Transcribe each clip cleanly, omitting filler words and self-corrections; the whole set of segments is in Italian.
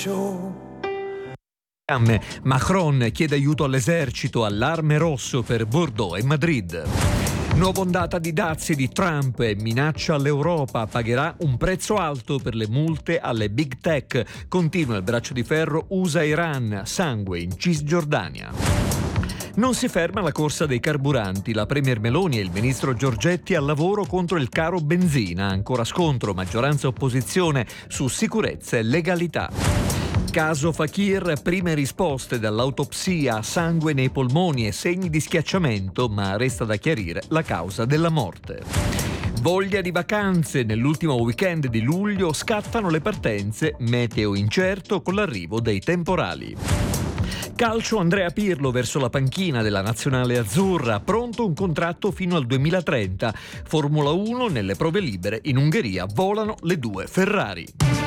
Macron chiede aiuto all'esercito, allarme rosso per Bordeaux e Madrid. Nuova ondata di dazi di Trump e minaccia all'Europa, pagherà un prezzo alto per le multe alle big tech. Continua il braccio di ferro USA-Iran, sangue in Cisgiordania. Non si ferma la corsa dei carburanti. La premier Meloni e il ministro Giorgetti al lavoro contro il caro benzina. Ancora scontro maggioranza e opposizione su sicurezza e legalità. Caso Fakir, prime risposte dall'autopsia, sangue nei polmoni e segni di schiacciamento, ma resta da chiarire la causa della morte. Voglia di vacanze, nell'ultimo weekend di luglio scattano le partenze, meteo incerto con l'arrivo dei temporali. Calcio, Andrea Pirlo verso la panchina della nazionale azzurra, pronto un contratto fino al 2030. Formula 1, nelle prove libere in Ungheria volano le due Ferrari.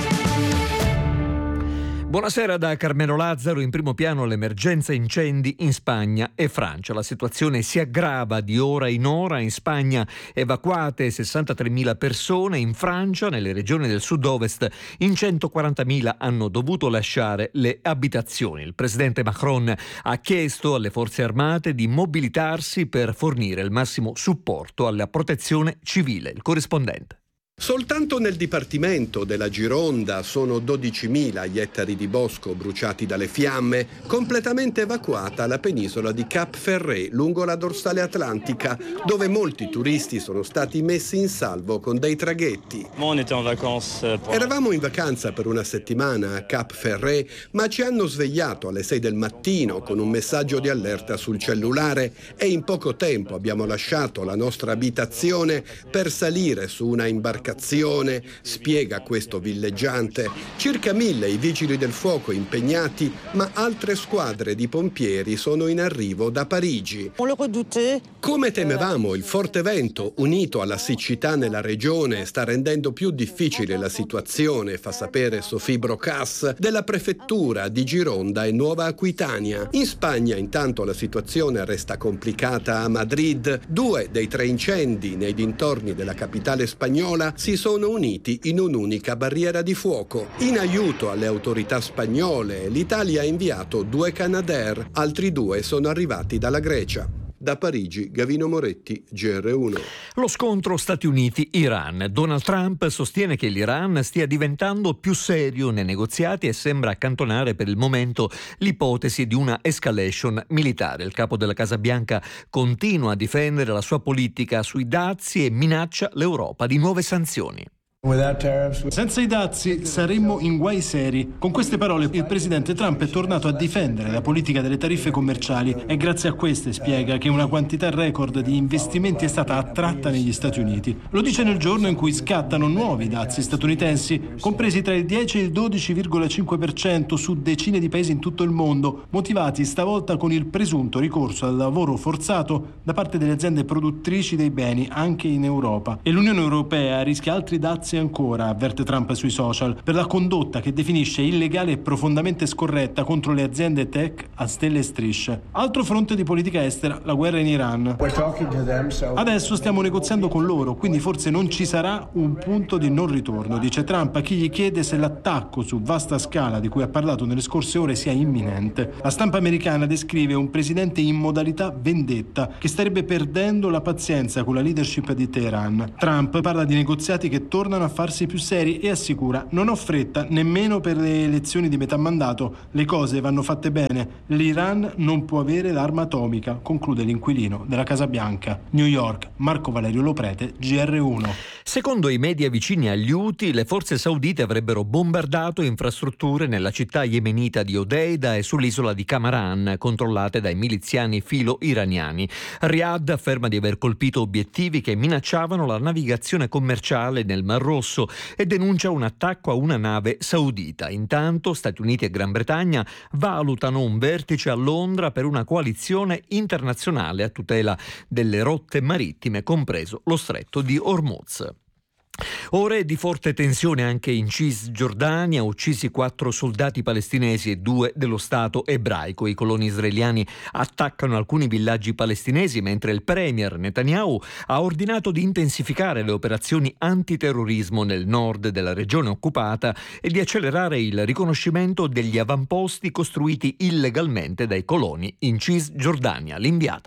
Buonasera da Carmelo Lazzaro. In primo piano l'emergenza incendi in Spagna e Francia. La situazione si aggrava di ora in ora. In Spagna evacuate 63.000 persone, in Francia, nelle regioni del sud-ovest, in 140.000 hanno dovuto lasciare le abitazioni. Il presidente Macron ha chiesto alle forze armate di mobilitarsi per fornire il massimo supporto alla protezione civile. Il corrispondente. Soltanto nel dipartimento della Gironda sono 12.000 gli ettari di bosco bruciati dalle fiamme, completamente evacuata la penisola di Cap Ferret lungo la dorsale atlantica, dove molti turisti sono stati messi in salvo con dei traghetti. Eravamo in vacanza per una settimana a Cap Ferret, ma ci hanno svegliato alle 6 del mattino con un messaggio di allerta sul cellulare e in poco tempo abbiamo lasciato la nostra abitazione per salire su una imbarcazione, spiega questo villeggiante. Circa 1.000 i vigili del fuoco impegnati, ma altre squadre di pompieri sono in arrivo da Parigi. Come temevamo, il forte vento, unito alla siccità nella regione, sta rendendo più difficile la situazione, fa sapere Sophie Brocas della prefettura di Gironda e Nuova Aquitania. In Spagna, intanto, la situazione resta complicata a Madrid. 2 dei 3 incendi nei dintorni della capitale spagnola si sono uniti in un'unica barriera di fuoco. In aiuto alle autorità spagnole, l'Italia ha inviato 2 Canadair, altri 2 sono arrivati dalla Grecia. Da Parigi, Gavino Moretti, GR1. Lo scontro Stati Uniti-Iran. Donald Trump sostiene che l'Iran stia diventando più serio nei negoziati e sembra accantonare per il momento l'ipotesi di una escalation militare. Il capo della Casa Bianca continua a difendere la sua politica sui dazi e minaccia l'Europa di nuove sanzioni. Senza i dazi saremmo in guai seri. Con queste parole il presidente Trump è tornato a difendere la politica delle tariffe commerciali e grazie a queste spiega che una quantità record di investimenti è stata attratta negli Stati Uniti. Lo dice nel giorno in cui scattano nuovi dazi statunitensi, compresi tra il 10 e il 12,5% su decine di paesi in tutto il mondo, motivati stavolta con il presunto ricorso al lavoro forzato da parte delle aziende produttrici dei beni anche in Europa. E l'Unione Europea rischia altri dazi ancora, avverte Trump sui social, per la condotta che definisce illegale e profondamente scorretta contro le aziende tech a stelle e strisce. Altro fronte di politica estera, la guerra in Iran. Adesso stiamo negoziando con loro, quindi forse non ci sarà un punto di non ritorno, dice Trump a chi gli chiede se l'attacco su vasta scala di cui ha parlato nelle scorse ore sia imminente. La stampa americana descrive un presidente in modalità vendetta che starebbe perdendo la pazienza con la leadership di Teheran. Trump parla di negoziati che tornano a farsi più seri e assicura: non ho fretta nemmeno per le elezioni di metà mandato, le cose vanno fatte bene, l'Iran non può avere l'arma atomica, conclude l'inquilino della Casa Bianca. New York, Marco Valerio Loprete, GR1. Secondo i media vicini agli Houthi, le forze saudite avrebbero bombardato infrastrutture nella città yemenita di Hodeida e sull'isola di Kamaran, controllate dai miliziani filo-iraniani. Riyadh afferma di aver colpito obiettivi che minacciavano la navigazione commerciale nel Mar Rosso e denuncia un attacco a una nave saudita. Intanto Stati Uniti e Gran Bretagna valutano un vertice a Londra per una coalizione internazionale a tutela delle rotte marittime, compreso lo stretto di Hormuz. Ore di forte tensione anche in Cisgiordania, uccisi 4 soldati palestinesi e 2 dello Stato ebraico. I coloni israeliani attaccano alcuni villaggi palestinesi, mentre il premier Netanyahu ha ordinato di intensificare le operazioni antiterrorismo nel nord della regione occupata e di accelerare il riconoscimento degli avamposti costruiti illegalmente dai coloni in Cisgiordania. L'inviata.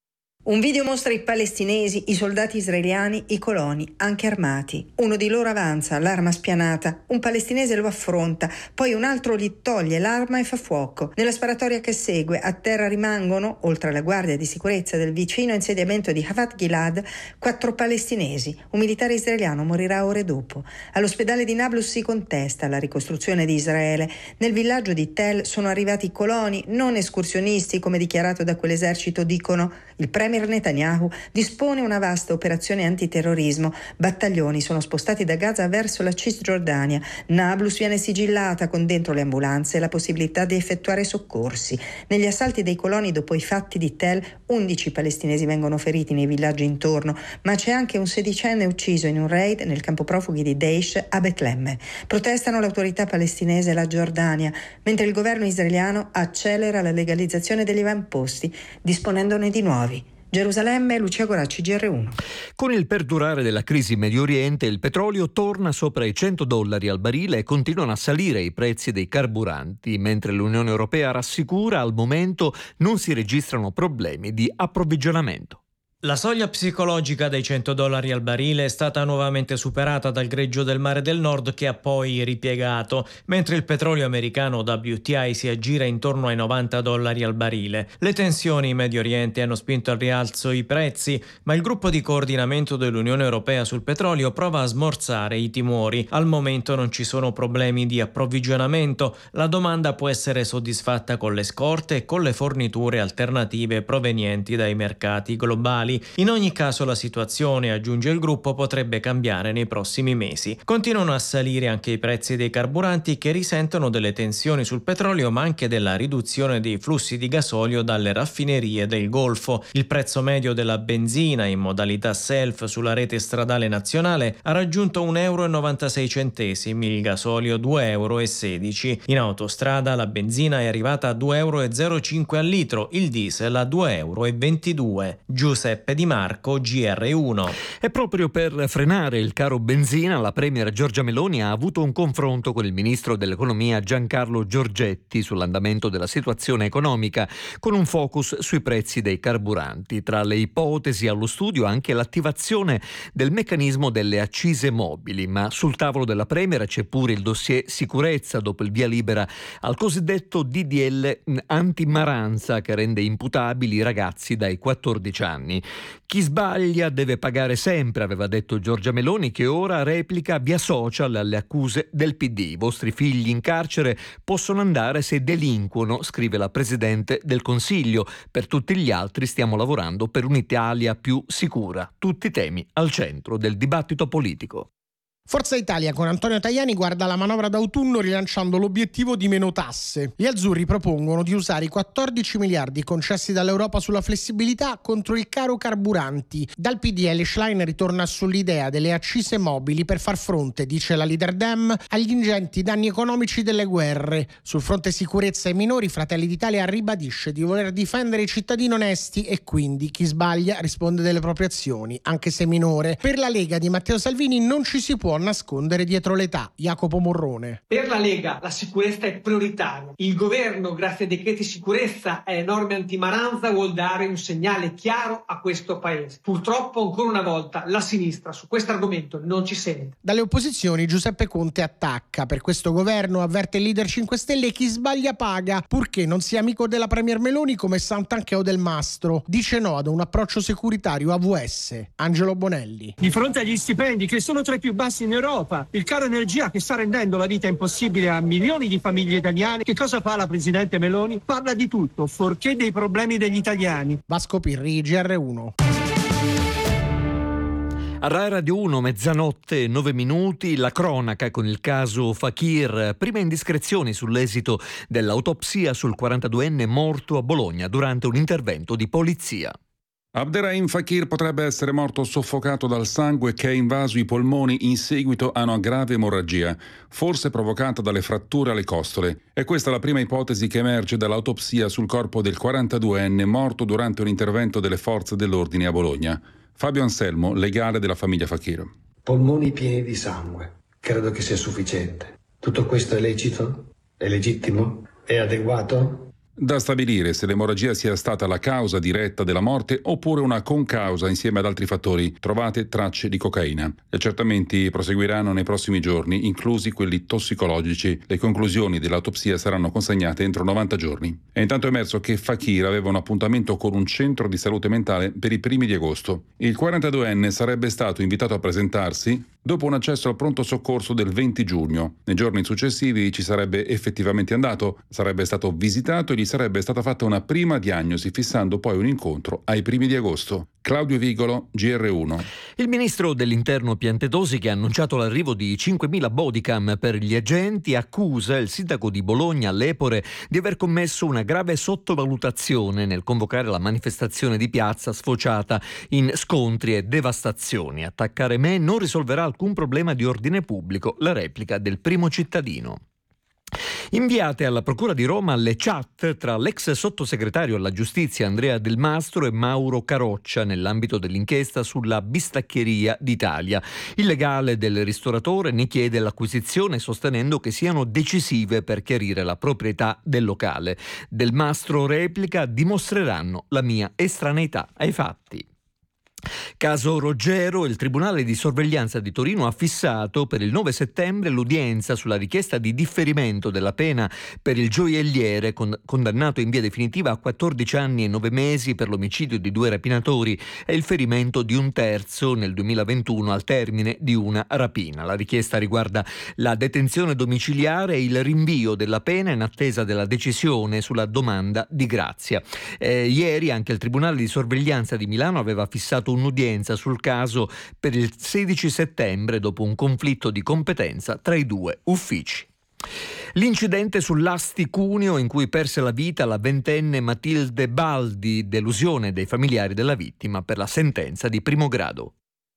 Un video mostra i palestinesi, i soldati israeliani, i coloni, anche armati. Uno di loro avanza, l'arma spianata. Un palestinese lo affronta, poi un altro gli toglie l'arma e fa fuoco. Nella sparatoria che segue, a terra rimangono, oltre alla guardia di sicurezza del vicino insediamento di Havat Gilad, 4 palestinesi. Un militare israeliano morirà ore dopo. All'ospedale di Nablus si contesta la ricostruzione di Israele. Nel villaggio di Tel sono arrivati coloni, non escursionisti, come dichiarato da quell'esercito, dicono. Il premier Netanyahu dispone una vasta operazione antiterrorismo. Battaglioni sono spostati da Gaza verso la Cisgiordania. Nablus viene sigillata con dentro le ambulanze la possibilità di effettuare soccorsi. Negli assalti dei coloni dopo i fatti di Tel, 11 palestinesi vengono feriti nei villaggi intorno, ma c'è anche un 16enne ucciso in un raid nel campo profughi di Deish a Betlemme. Protestano l'autorità palestinese e la Giordania, mentre il governo israeliano accelera la legalizzazione degli avamposti, disponendone di nuovi. Gerusalemme, Lucia Goracci, GR1. Con il perdurare della crisi in Medio Oriente, il petrolio torna sopra i $100 al barile e continuano a salire i prezzi dei carburanti, mentre l'Unione Europea rassicura al momento non si registrano problemi di approvvigionamento. La soglia psicologica dei $100 al barile è stata nuovamente superata dal greggio del Mare del Nord, che ha poi ripiegato, mentre il petrolio americano WTI si aggira intorno ai $90 al barile. Le tensioni in Medio Oriente hanno spinto al rialzo i prezzi, ma il gruppo di coordinamento dell'Unione Europea sul petrolio prova a smorzare i timori. Al momento non ci sono problemi di approvvigionamento, la domanda può essere soddisfatta con le scorte e con le forniture alternative provenienti dai mercati globali. In ogni caso la situazione, aggiunge il gruppo, potrebbe cambiare nei prossimi mesi. Continuano a salire anche i prezzi dei carburanti, che risentono delle tensioni sul petrolio, ma anche della riduzione dei flussi di gasolio dalle raffinerie del Golfo. Il prezzo medio della benzina in modalità self sulla rete stradale nazionale ha raggiunto €1,96, il gasolio €2,16. In autostrada la benzina è arrivata a €2,05 al litro, il diesel a €2,22. Giuseppe Di Marco, GR1. E proprio per frenare il caro benzina, la premier Giorgia Meloni ha avuto un confronto con il ministro dell'economia Giancarlo Giorgetti sull'andamento della situazione economica, con un focus sui prezzi dei carburanti. Tra le ipotesi allo studio anche l'attivazione del meccanismo delle accise mobili, ma sul tavolo della premier c'è pure il dossier sicurezza dopo il via libera al cosiddetto DDL anti-maranza, che rende imputabili i ragazzi dai 14 anni. Chi sbaglia deve pagare sempre, aveva detto Giorgia Meloni, che ora replica via social alle accuse del PD. I vostri figli in carcere possono andare se delinquono, scrive la Presidente del Consiglio. Per tutti gli altri stiamo lavorando per un'Italia più sicura. Tutti temi al centro del dibattito politico. Forza Italia con Antonio Tajani guarda la manovra d'autunno rilanciando l'obiettivo di meno tasse. Gli azzurri propongono di usare i 14 miliardi concessi dall'Europa sulla flessibilità contro il caro carburanti. Dal PDL Schlein ritorna sull'idea delle accise mobili per far fronte, dice la leader Dem, agli ingenti danni economici delle guerre. Sul fronte sicurezza e minori, Fratelli d'Italia ribadisce di voler difendere i cittadini onesti e quindi chi sbaglia risponde delle proprie azioni, anche se minore. Per la Lega di Matteo Salvini non ci si può nascondere dietro l'età. Jacopo Morrone. Per la Lega la sicurezza è prioritaria. Il governo, grazie ai decreti sicurezza e alle norme antimaranza, vuol dare un segnale chiaro a questo paese. Purtroppo ancora una volta la sinistra su questo argomento non ci sente. Dalle opposizioni Giuseppe Conte attacca. Per questo governo, avverte il leader 5 Stelle, chi sbaglia paga, purché non sia amico della premier Meloni come Santanchè o Del Mastro. Dice no ad un approccio securitario AVS. Angelo Bonelli. Di fronte agli stipendi che sono tra i più bassi in Europa, il caro energia che sta rendendo la vita impossibile a milioni di famiglie italiane, che cosa fa la Presidente Meloni? Parla di tutto, fuorché dei problemi degli italiani. Vasco Pirri, GR1. A Rai Radio 1, 00:09, la cronaca con il caso Fakir. Prime indiscrezioni sull'esito dell'autopsia sul 42enne morto a Bologna durante un intervento di polizia. Abderrahim Fakir potrebbe essere morto soffocato dal sangue che ha invaso i polmoni in seguito a una grave emorragia, forse provocata dalle fratture alle costole. E questa è la prima ipotesi che emerge dall'autopsia sul corpo del 42enne morto durante un intervento delle forze dell'ordine a Bologna. Fabio Anselmo, legale della famiglia Fakir. Polmoni pieni di sangue. Credo che sia sufficiente. Tutto questo è lecito? È legittimo? È adeguato? Da stabilire se l'emorragia sia stata la causa diretta della morte oppure una concausa insieme ad altri fattori. Trovate tracce di cocaina. Gli accertamenti proseguiranno nei prossimi giorni, inclusi quelli tossicologici. Le conclusioni dell'autopsia saranno consegnate entro 90 giorni. E intanto è emerso che Fakir aveva un appuntamento con un centro di salute mentale per i primi di agosto. Il 42enne sarebbe stato invitato a presentarsi dopo un accesso al pronto soccorso del 20 giugno. Nei giorni successivi ci sarebbe effettivamente andato, sarebbe stato visitato e gli sarebbe stata fatta una prima diagnosi, fissando poi un incontro ai primi di agosto. Claudio Vigolo, GR1. Il ministro dell'Interno Piantedosi, che ha annunciato l'arrivo di 5.000 bodycam per gli agenti, accusa il sindaco di Bologna, Lepore, di aver commesso una grave sottovalutazione nel convocare la manifestazione di piazza sfociata in scontri e devastazioni. Attaccare me non risolverà alcun problema di ordine pubblico, la replica del primo cittadino. Inviate alla Procura di Roma le chat tra l'ex sottosegretario alla giustizia Andrea Del Mastro e Mauro Caroccia nell'ambito dell'inchiesta sulla bistaccheria d'Italia. Il legale del ristoratore ne chiede l'acquisizione sostenendo che siano decisive per chiarire la proprietà del locale. Del Mastro replica: dimostreranno la mia estraneità ai fatti. Caso Roggero, il Tribunale di Sorveglianza di Torino ha fissato per il 9 settembre l'udienza sulla richiesta di differimento della pena per il gioielliere condannato in via definitiva a 14 anni e 9 mesi per l'omicidio di 2 rapinatori e il ferimento di un terzo nel 2021 al termine di una rapina. La richiesta riguarda la detenzione domiciliare e il rinvio della pena in attesa della decisione sulla domanda di grazia. Ieri anche il Tribunale di Sorveglianza di Milano aveva fissato un'udienza sul caso per il 16 settembre dopo un conflitto di competenza tra i due uffici. L'incidente sull'Asti Cuneo in cui perse la vita la 20enne Matilde Baldi, delusione dei familiari della vittima per la sentenza di primo grado.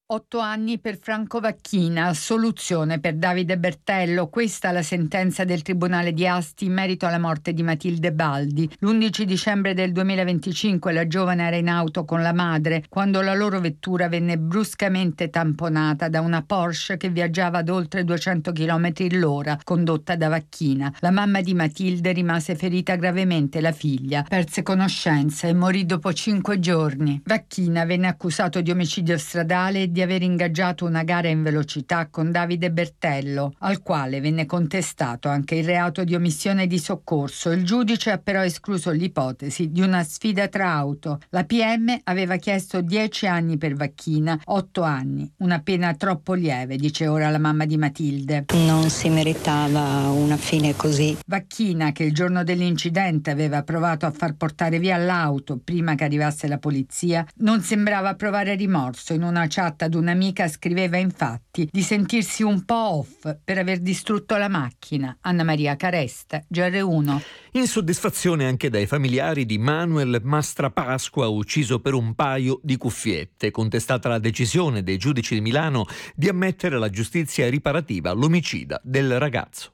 8 anni per Franco Vacchina, soluzione per Davide Bertello. Questa è la sentenza del Tribunale di Asti in merito alla morte di Matilde Baldi. L'11 dicembre del 2025 la giovane era in auto con la madre quando la loro vettura venne bruscamente tamponata da una Porsche che viaggiava ad oltre 200 km l'ora, condotta da Vacchina. La mamma di Matilde rimase ferita gravemente, la figlia perse conoscenza e morì dopo 5 giorni. Vacchina venne accusato di omicidio stradale e di aver ingaggiato una gara in velocità con Davide Bertello, al quale venne contestato anche il reato di omissione di soccorso. Il giudice ha però escluso l'ipotesi di una sfida tra auto. La PM aveva chiesto 10 anni per Vacchina, 8 anni, una pena troppo lieve, dice ora la mamma di Matilde. Non si meritava una fine così. Vacchina, che il giorno dell'incidente aveva provato a far portare via l'auto prima che arrivasse la polizia, non sembrava provare rimorso. In una chat ad un'amica scriveva infatti di sentirsi un po' off per aver distrutto la macchina. Anna Maria Caresta, GR1. Insoddisfazione anche dai familiari di Manuel Mastrapasqua, ucciso per un paio di cuffiette. Contestata la decisione dei giudici di Milano di ammettere alla giustizia riparativa l'omicida del ragazzo.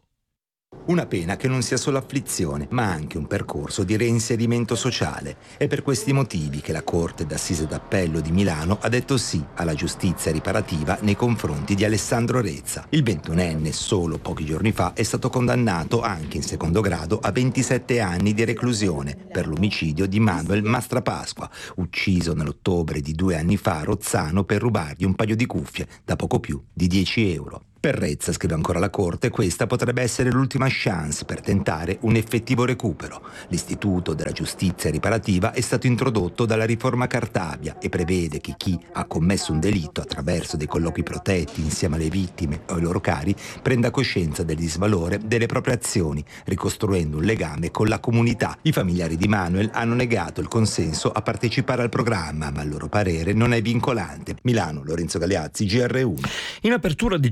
Una pena che non sia solo afflizione, ma anche un percorso di reinserimento sociale. È per questi motivi che la Corte d'Assise d'Appello di Milano ha detto sì alla giustizia riparativa nei confronti di Alessandro Rezza. Il 21enne, solo pochi giorni fa, è stato condannato anche in secondo grado a 27 anni di reclusione per l'omicidio di Manuel Mastrapasqua, ucciso nell'ottobre di 2 anni fa a Rozzano per rubargli un paio di cuffie da poco più di 10 euro. Per Rezza, scrive ancora la Corte, questa potrebbe essere l'ultima chance per tentare un effettivo recupero. L'istituto della giustizia riparativa è stato introdotto dalla riforma Cartabia e prevede che chi ha commesso un delitto attraverso dei colloqui protetti insieme alle vittime o ai loro cari prenda coscienza del disvalore delle proprie azioni, ricostruendo un legame con la comunità. I familiari di Manuel hanno negato il consenso a partecipare al programma, ma il loro parere non è vincolante. Milano, Lorenzo Galeazzi, GR1. In apertura di giornale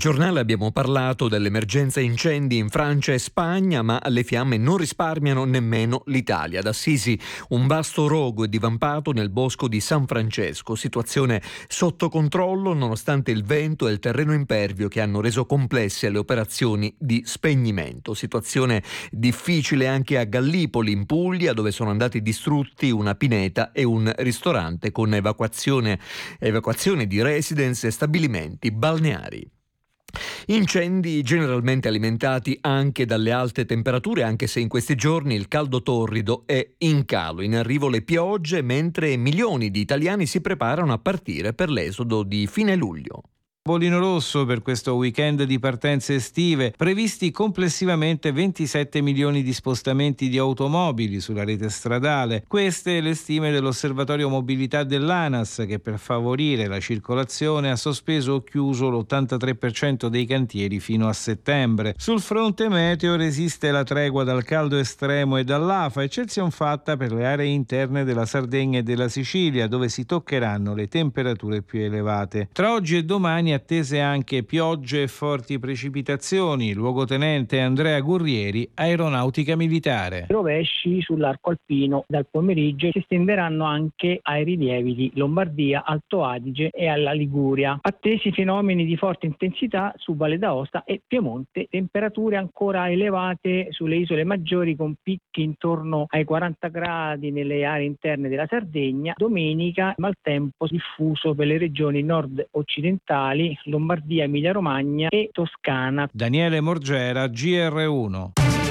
abbiamo parlato dell'emergenza incendi in Francia e Spagna, ma le fiamme non risparmiano nemmeno l'Italia. Ad Assisi un vasto rogo è divampato nel bosco di San Francesco, situazione sotto controllo nonostante il vento e il terreno impervio che hanno reso complesse le operazioni di spegnimento. Situazione difficile anche a Gallipoli in Puglia, dove sono andati distrutti una pineta e un ristorante con evacuazione di residence e stabilimenti balneari. Incendi generalmente alimentati anche dalle alte temperature, anche se in questi giorni il caldo torrido è in calo. In arrivo le piogge, mentre milioni di italiani si preparano a partire per l'esodo di fine luglio. Bollino rosso per questo weekend di partenze estive, previsti complessivamente 27 milioni di spostamenti di automobili sulla rete stradale. Queste le stime dell'Osservatorio Mobilità dell'ANAS, che per favorire la circolazione ha sospeso o chiuso l'83% dei cantieri fino a settembre. Sul fronte meteo resiste la tregua dal caldo estremo e dall'afa, eccezion fatta per le aree interne della Sardegna e della Sicilia, dove si toccheranno le temperature più elevate. Tra oggi e domani attese anche piogge e forti precipitazioni. Luogotenente Andrea Gurrieri, Aeronautica Militare. Rovesci sull'arco alpino dal pomeriggio si estenderanno anche ai rilievi di Lombardia, Alto Adige e alla Liguria. Attesi fenomeni di forte intensità su Valle d'Aosta e Piemonte, temperature ancora elevate sulle isole maggiori con picchi intorno ai 40 gradi nelle aree interne della Sardegna. Domenica maltempo diffuso per le regioni nord-occidentali, Lombardia, Emilia-Romagna e Toscana. Daniele Morgera, GR1.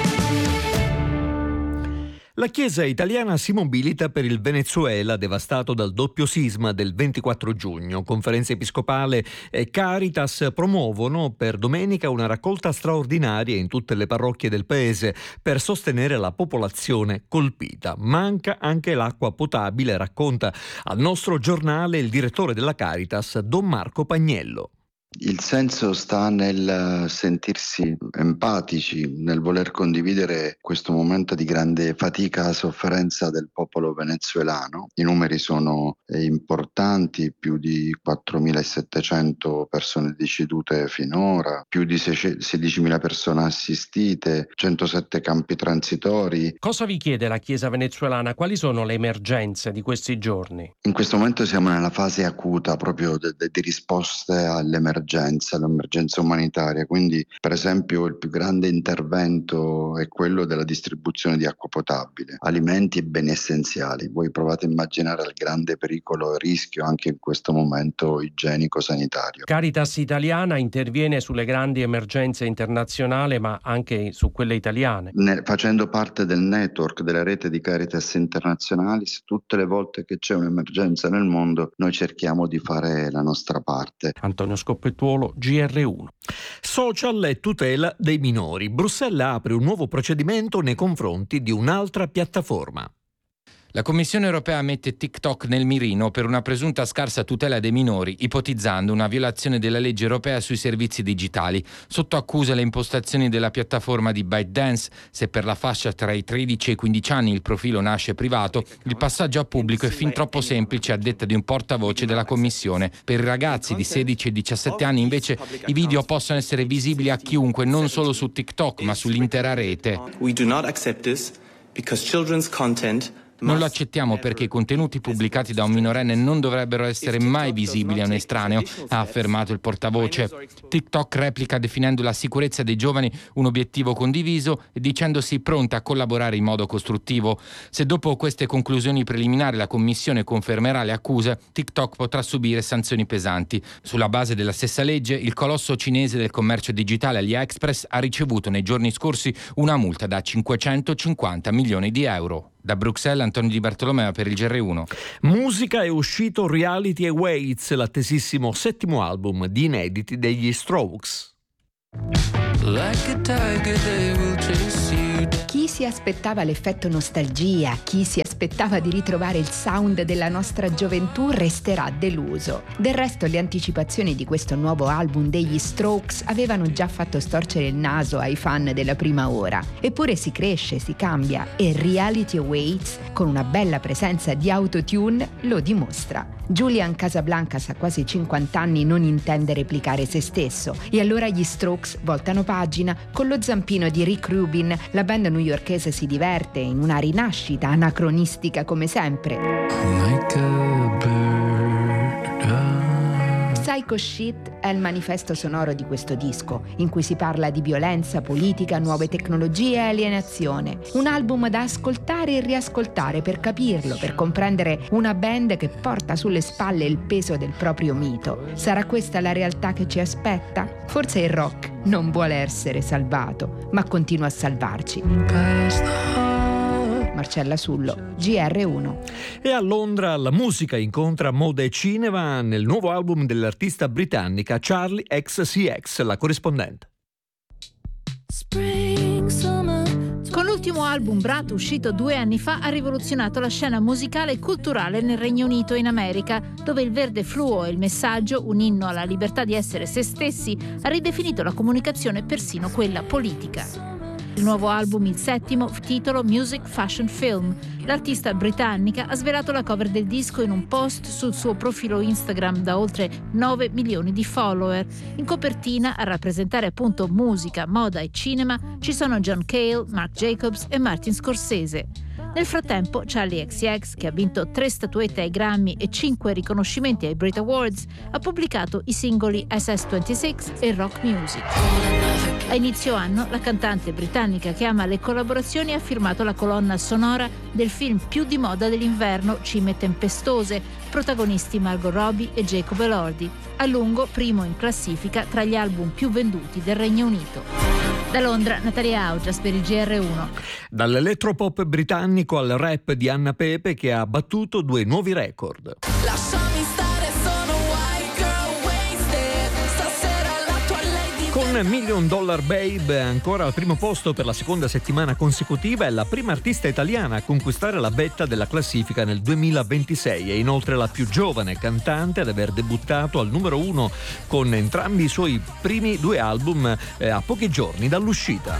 La Chiesa italiana si mobilita per il Venezuela devastato dal doppio sisma del 24 giugno. Conferenza Episcopale e Caritas promuovono per domenica una raccolta straordinaria in tutte le parrocchie del paese per sostenere la popolazione colpita. Manca anche l'acqua potabile, racconta al nostro giornale il direttore della Caritas, Don Marco Pagnello. Il senso sta nel sentirsi empatici, nel voler condividere questo momento di grande fatica e sofferenza del popolo venezuelano. I numeri sono importanti, più di 4.700 persone decedute finora, più di 16.000 persone assistite, 107 campi transitori. Cosa vi chiede la Chiesa venezuelana? Quali sono le emergenze di questi giorni? In questo momento siamo nella fase acuta proprio di risposte all'emergenza umanitaria, quindi per esempio il più grande intervento è quello della distribuzione di acqua potabile, alimenti e beni essenziali. Voi provate a immaginare il grande pericolo e rischio anche in questo momento igienico-sanitario. Caritas italiana interviene sulle grandi emergenze internazionali ma anche su quelle italiane. Facendo parte del network della rete di Caritas internazionali, tutte le volte che c'è un'emergenza nel mondo noi cerchiamo di fare la nostra parte. Antonio Scoppettuolo, GR1. Social e tutela dei minori. Bruxelles apre un nuovo procedimento nei confronti di un'altra piattaforma. La Commissione europea mette TikTok nel mirino per una presunta scarsa tutela dei minori, ipotizzando una violazione della legge europea sui servizi digitali. Sotto accusa le impostazioni della piattaforma di ByteDance. Se per la fascia tra i 13 e i 15 anni il profilo nasce privato, il passaggio a pubblico è fin troppo semplice, a detta di un portavoce della Commissione. Per i ragazzi di 16 e 17 anni invece i video possono essere visibili a chiunque, non solo su TikTok ma sull'intera rete. Non lo accettiamo perché i contenuti pubblicati da un minorenne non dovrebbero essere mai visibili a un estraneo, ha affermato il portavoce. TikTok replica definendo la sicurezza dei giovani un obiettivo condiviso e dicendosi pronta a collaborare in modo costruttivo. Se dopo queste conclusioni preliminari la Commissione confermerà le accuse, TikTok potrà subire sanzioni pesanti. Sulla base della stessa legge, il colosso cinese del commercio digitale AliExpress ha ricevuto nei giorni scorsi una multa da 550 milioni di euro. Da Bruxelles, Antonio Di Bartolomeo per il GR1. Musica, è uscito Reality Awaits, l'attesissimo settimo album di inediti degli Strokes. Chi si aspettava l'effetto nostalgia, chi si aspettava di ritrovare il sound della nostra gioventù resterà deluso. Del resto le anticipazioni di questo nuovo album degli Strokes avevano già fatto storcere il naso ai fan della prima ora. Eppure si cresce, si cambia e Reality Awaits, con una bella presenza di autotune, lo dimostra. Julian Casablancas a quasi 50 anni non intende replicare se stesso e allora gli Strokes voltano pagina. Con lo zampino di Rick Rubin la band newyorkese si diverte in una rinascita anacronistica come sempre. Psycho Shit è il manifesto sonoro di questo disco, in cui si parla di violenza, politica, nuove tecnologie e alienazione. Un album da ascoltare e riascoltare per capirlo, per comprendere una band che porta sulle spalle il peso del proprio mito. Sarà questa la realtà che ci aspetta? Forse il rock non vuole essere salvato, ma continua a salvarci. Marcella Sullo, GR1. E a Londra la musica incontra moda e cinema nel nuovo album dell'artista britannica Charli XCX, la corrispondente. Con l'ultimo album Brat, uscito 2 anni fa, ha rivoluzionato la scena musicale e culturale nel Regno Unito e in America, dove il verde fluo e il messaggio, un inno alla libertà di essere se stessi, ha ridefinito la comunicazione, persino quella politica. Il nuovo album, il 7º, titolo Music Fashion Film. L'artista britannica ha svelato la cover del disco in un post sul suo profilo Instagram da oltre 9 milioni di follower. In copertina, a rappresentare appunto musica, moda e cinema, ci sono John Cale, Marc Jacobs e Martin Scorsese. Nel frattempo, Charli XCX, che ha vinto 3 statuette ai Grammy e 5 riconoscimenti ai Brit Awards, ha pubblicato i singoli SS26 e Rock Music. A inizio anno, la cantante britannica che ama le collaborazioni ha firmato la colonna sonora del film più di moda dell'inverno, Cime tempestose, protagonisti Margot Robbie e Jacob Elordi, a lungo primo in classifica tra gli album più venduti del Regno Unito. Da Londra, Natalia Augias per il GR1. Dall'elettropop britannico al rap di Anna Pepe, che ha battuto 2 nuovi record. Lasciami stare, sono white girl wasted. Stasera la tua lady. Con $1 Million Babe ancora al primo posto per la seconda settimana consecutiva, è la prima artista italiana a conquistare la vetta della classifica nel 2026 e inoltre la più giovane cantante ad aver debuttato al numero 1 con entrambi i suoi primi 2 album a pochi giorni dall'uscita.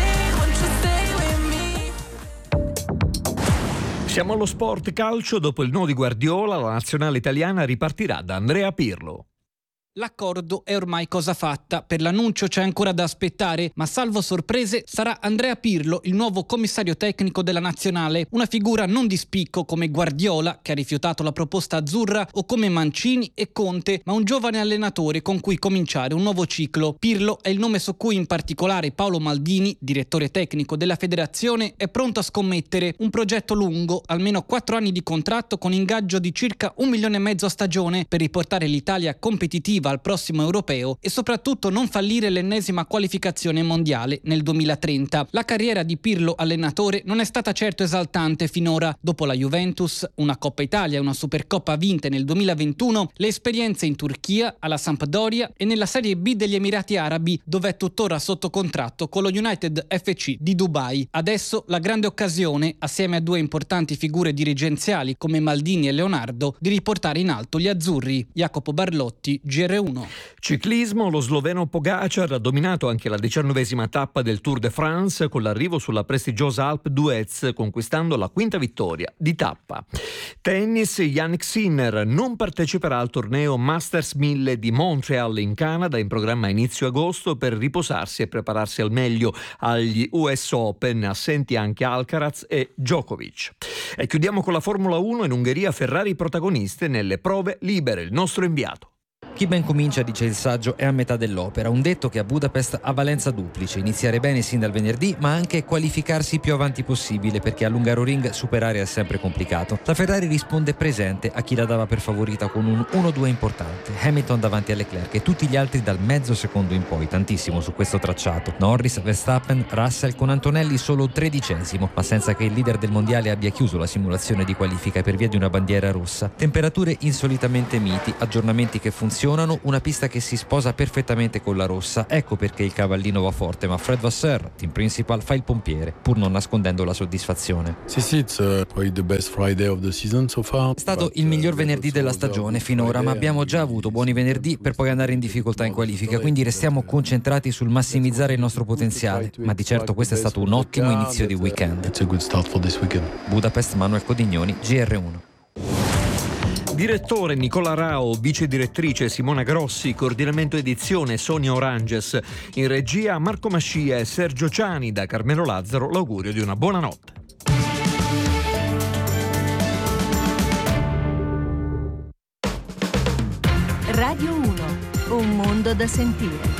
Siamo allo sport calcio. Dopo il no di Guardiola, la nazionale italiana ripartirà da Andrea Pirlo. L'accordo è ormai cosa fatta, per l'annuncio c'è ancora da aspettare, ma salvo sorprese sarà Andrea Pirlo il nuovo commissario tecnico della nazionale, una figura non di spicco come Guardiola, che ha rifiutato la proposta azzurra, o come Mancini e Conte, ma un giovane allenatore con cui cominciare un nuovo ciclo. Pirlo è il nome su cui in particolare Paolo Maldini, direttore tecnico della federazione, è pronto a scommettere. Un progetto lungo, almeno 4 anni di contratto con ingaggio di circa 1,5 milioni a stagione per riportare l'Italia competitiva al prossimo europeo e soprattutto non fallire l'ennesima qualificazione mondiale nel 2030. La carriera di Pirlo allenatore non è stata certo esaltante finora. Dopo la Juventus, una Coppa Italia e una Supercoppa vinte nel 2021, le esperienze in Turchia, alla Sampdoria e nella Serie B degli Emirati Arabi, dove è tuttora sotto contratto con lo United FC di Dubai. Adesso la grande occasione, assieme a 2 importanti figure dirigenziali come Maldini e Leonardo, di riportare in alto gli azzurri. Jacopo Barlotti, GR1. Ciclismo, lo sloveno Pogacar ha dominato anche la 19ª tappa del Tour de France con l'arrivo sulla prestigiosa Alpe d'Huez, conquistando la 5ª vittoria di tappa. Tennis, Jannik Sinner non parteciperà al torneo Masters 1000 di Montreal in Canada, in programma a inizio agosto, per riposarsi e prepararsi al meglio agli US Open, assenti anche Alcaraz e Djokovic. E chiudiamo con la Formula 1. In Ungheria Ferrari protagoniste nelle prove libere. Il nostro inviato. Chi ben comincia, dice il saggio, è a metà dell'opera, un detto che a Budapest ha valenza duplice: iniziare bene sin dal venerdì, ma anche qualificarsi più avanti possibile, perché all'Hungaroring superare è sempre complicato. La Ferrari risponde presente a chi la dava per favorita con un 1-2 importante: Hamilton davanti a Leclerc e tutti gli altri dal mezzo secondo in poi, tantissimo su questo tracciato. Norris, Verstappen, Russell, con Antonelli solo 13°, ma senza che il leader del mondiale abbia chiuso la simulazione di qualifica per via di una bandiera rossa. Temperature insolitamente miti, aggiornamenti che funzionano funzionano, una pista che si sposa perfettamente con la rossa. Ecco perché il cavallino va forte, ma Fred Vasseur, team principal, fa il pompiere, pur non nascondendo la soddisfazione. Sì, the best Friday of the season so far. È stato il miglior venerdì della stagione finora, ma abbiamo già avuto buoni venerdì per poi andare in difficoltà in qualifica, quindi restiamo concentrati sul massimizzare il nostro potenziale, ma di certo questo è stato un ottimo inizio di weekend. Budapest, Manuel Codignoni, GR1. Direttore Nicola Rao, vice direttrice Simona Grossi, coordinamento edizione Sonia Oranges, in regia Marco Mascia e Sergio Ciani. Da Carmelo Lazzaro l'augurio di una buona notte. Radio 1, un mondo da sentire.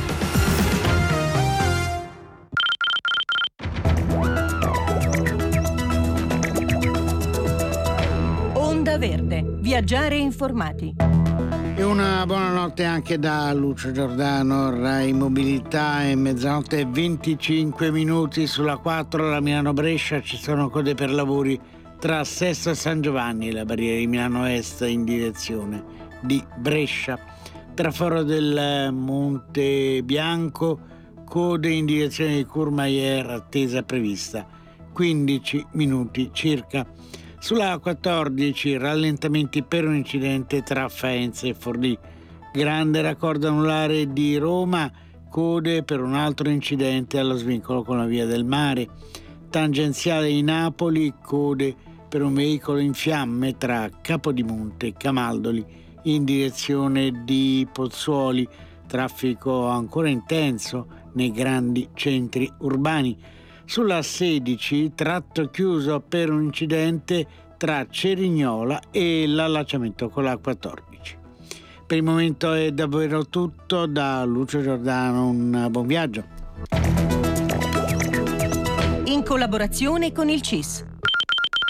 Onda Verde, viaggiare informati. E una buonanotte anche da Lucio Giordano, Rai Mobilità. È mezzanotte e 25 minuti sulla 4, la Milano-Brescia. Ci sono code per lavori tra Sesto e San Giovanni, la barriera di Milano Est in direzione di Brescia. Traforo del Monte Bianco, code in direzione di Courmayeur, attesa prevista 15 minuti circa. Sulla 14 rallentamenti per un incidente tra Faenza e Forlì. Grande raccordo anulare di Roma, code per un altro incidente allo svincolo con la Via del Mare. Tangenziale di Napoli, code per un veicolo in fiamme tra Capodimonte e Camaldoli in direzione di Pozzuoli. Traffico ancora intenso nei grandi centri urbani. Sulla 16 tratto chiuso per un incidente tra Cerignola e l'allacciamento con la 14. Per il momento è davvero tutto. Da Lucio Giordano un buon viaggio. In collaborazione con il CIS.